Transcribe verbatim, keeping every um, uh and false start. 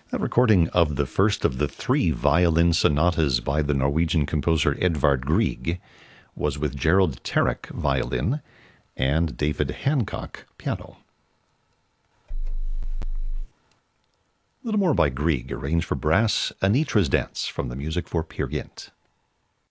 A recording of the first of the three violin sonatas by the Norwegian composer Edvard Grieg was with Gerald Terek violin and David Hancock piano. A little more by Grieg, arranged for brass, Anitra's Dance from the music for Peer Gynt.